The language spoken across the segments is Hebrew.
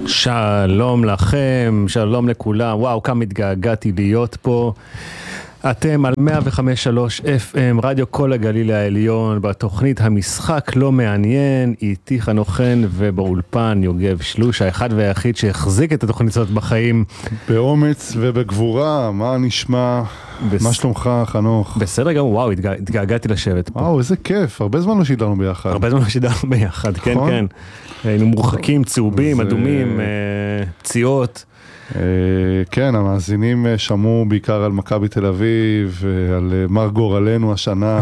שלום לכם, שלום לכולם, וואו, כמה התגעגעתי להיות פה. אתם על 105.3 FM, רדיו כל הגליל העליון, בתוכנית המשחק לא מעניין, איתי חנוכן ובאולפן יוגב שלוש, האחד והיחיד שהחזיק את התוכנית הזאת בחיים. באומץ ובגבורה, מה נשמע? מה שלומך חנוך? בסדר גם, וואו, התגעגעתי לשבת פה. וואו, איזה כיף, הרבה זמן לא שידרנו ביחד. הרבה זמן לא שידרנו ביחד, כן, כן. היינו מורחקים, צהובים, אדומים, פציעות. כן, המאזינים שמעו בעיקר על מכבי תל אביב, על מר גורלנו השנה.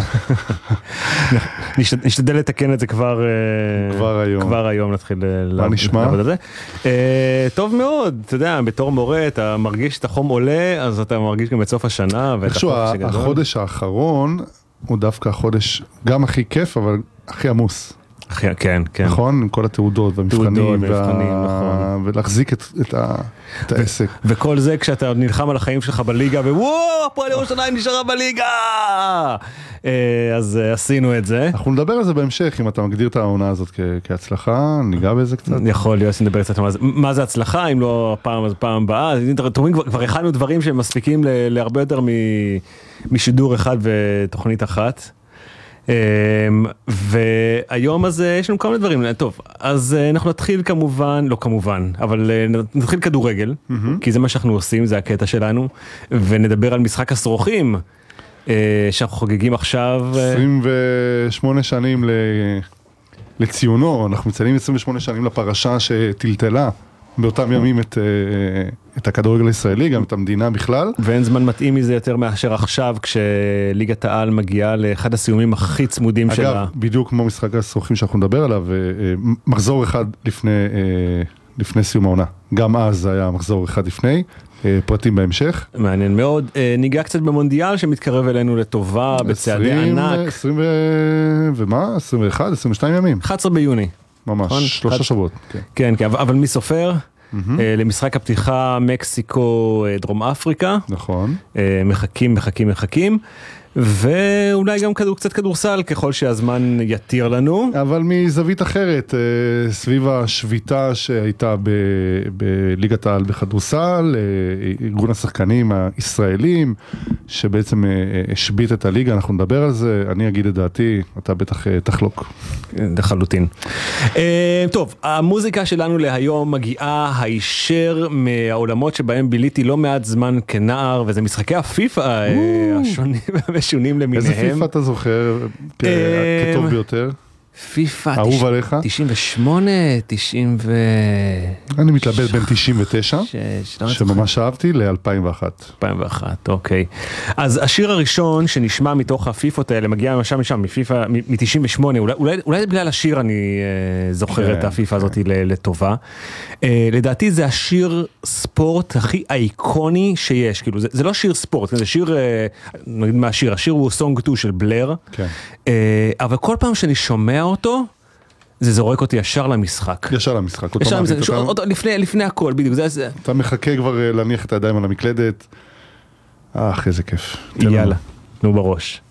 נשתדל לתקן את זה כבר היום נתחיל מה נשמע? טוב מאוד, אתה יודע, בתור מורה אתה מרגיש את החום עולה, אז אתה מרגיש גם את סוף השנה. איכשהו החודש האחרון הוא דווקא החודש גם הכי כיף, אבל הכי עמוס. כן, כן. נכון? עם כל התעודות והמבחנים, נכון. ולהחזיק את העסק. וכל זה כשאתה נלחם על החיים שלך בליגה, ווואו, הפועל ירושלים נשארה בליגה! אז עשינו את זה. אנחנו נדבר על זה בהמשך, אם אתה מגדיר את העונה הזאת כהצלחה, ניגע בזה קצת. יכול להיות שנדבר קצת מה זה הצלחה, אם לא פעם, אז פעם הבאה. כבר הכנו דברים שהם מספיקים להרבה יותר משידור אחד ותוכנית אחת. והיום הזה יש לנו כמה דברים. טוב, אז אנחנו נתחיל כמובן, אבל נתחיל כדורגל, כי זה מה שאנחנו עושים, זה הקטע שלנו, ונדבר על משחק הסרוכים שאנחנו חוגגים עכשיו 28 שנים לציונו, אנחנו מציינים 28 שנים לפרשה שטלטלה באותם ימים את הכדורגל הישראלי, גם את המדינה בכלל. ואין זמן מתאים מזה יותר מאשר עכשיו, כשליגת העל מגיעה לאחד הסיומים הכי צמודים שלה. אגב, בדיוק כמו משחק הסרוכים שאנחנו נדבר עליו, מחזור אחד לפני סיום העונה. גם אז היה מחזור אחד לפני, פרטים בהמשך. מעניין מאוד. ניגע קצת במונדיאל שמתקרב אלינו לטובה, בצעדי ענק. 21, 22 ימים. 11 ביוני. ממש, 3 שבועות. כן, אבל מי סופר? למשחק הפתיחה מקסיקו, דרום אפריקה. נכון. מחכים. ואולי גם קצת כדורסל ככל שהזמן יתיר לנו. אבל מזווית אחרת, סביב השביתה שהייתה בליגת העל בכדורסל, ארגון השחקנים הישראלים, שבעצם השבית את הליגה, אנחנו נדבר על זה, אני אגיד את דעתי, אתה בטח תחלוק. לחלוטין. טוב, המוזיקה שלנו להיום מגיעה הישר מהעולמות שבהם ביליתי לא מעט זמן כנער, וזה משחקי הפיפה השונים שונים למיניהם. איזה פיפה אתה זוכר כטוב ביותר? פיפה, אהוב עליך? 98, 90 אני מתלבט בין 99, שממש אהבתי, ל-2001. 2001, אוקיי. אז השיר הראשון שנשמע מתוך הפיפות האלה, מגיע משם, מפיפה, מ-98, אולי בגלל השיר אני זוכר את הפיפה הזאת לטובה. לדעתי זה השיר ספורט הכי אייקוני שיש, כאילו, זה לא שיר ספורט, זה שיר, נגיד מה השיר, השיר הוא סונג 2 של בלר, אבל כל פעם שאני שומע אותו, זה זורק אותי ישר למשחק. ישר למשחק. לפני הכל, בדיוק. אתה מחכה כבר להניח את הידיים על המקלדת. איזה כיף. יאללה, נו בראש.